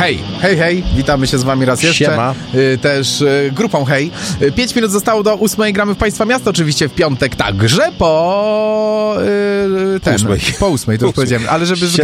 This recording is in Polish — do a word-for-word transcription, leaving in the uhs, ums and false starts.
Hej, hej, hej, witamy się z wami raz jeszcze. Siema. Y, też y, grupą Hej. Y, Pięć minut zostało do ósmej, gramy w Państwa Miasto, oczywiście w piątek, także po y, ten, ósmej. po ósmej, to już powiedziałem, ale żeby zgadnąć.